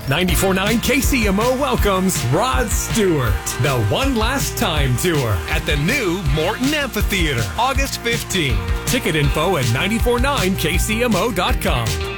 94.9 KCMO welcomes Rod Stewart, the One Last Time Tour at the new Morton Amphitheater, August 15th. Ticket info at 949kcmo.com.